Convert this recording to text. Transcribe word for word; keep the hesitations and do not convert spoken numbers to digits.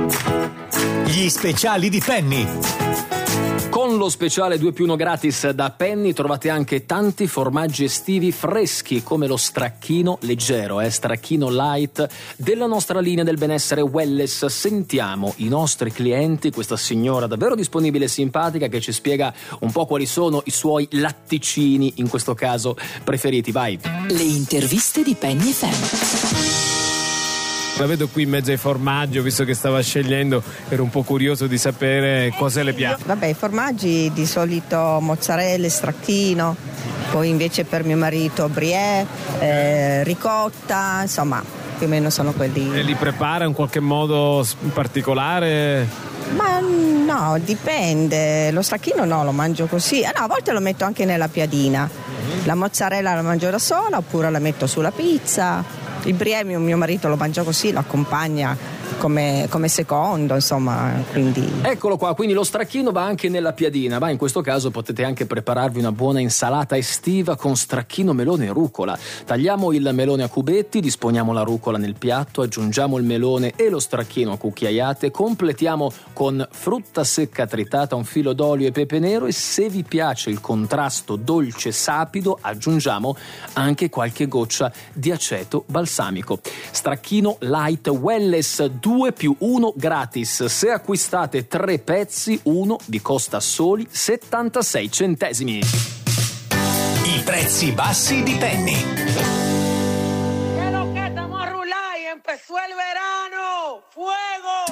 Gli speciali di Penny. Con lo speciale due più uno gratis da Penny trovate anche tanti formaggi estivi freschi come lo stracchino leggero, eh, stracchino light della nostra linea del benessere Wellness. Sentiamo i nostri clienti, questa signora davvero disponibile e simpatica che ci spiega un po' quali sono i suoi latticini, in questo caso preferiti. Vai! Le interviste di Penny F M. La vedo qui in mezzo ai formaggi, ho visto che stava scegliendo, ero un po' curioso di sapere cosa le piace. Vabbè, i formaggi di solito mozzarella, stracchino, poi invece per mio marito brie, eh, ricotta, insomma, più o meno sono quelli. E li prepara in qualche modo particolare? Ma no, dipende, lo stracchino no, lo mangio così, ah, no, a volte lo metto anche nella piadina, la mozzarella la mangio da sola oppure la metto sulla pizza. Il brie mio, mio marito lo mangia così, lo accompagna come, come secondo, insomma, quindi... Eccolo qua, quindi lo stracchino va anche nella piadina, ma in questo caso potete anche prepararvi una buona insalata estiva con stracchino, melone e rucola. Tagliamo il melone a cubetti, disponiamo la rucola nel piatto, aggiungiamo il melone e lo stracchino a cucchiaiate, completiamo con frutta secca tritata, un filo d'olio e pepe nero e se vi piace il contrasto dolce sapido aggiungiamo anche qualche goccia di aceto balsamico. Stracchino light Wellness due più uno gratis. Se acquistate tre pezzi, uno vi costa soli settantasei centesimi. I prezzi bassi di Penny. ¿Qué es lo que estamos a rular y empezó el verano? ¡Fuego!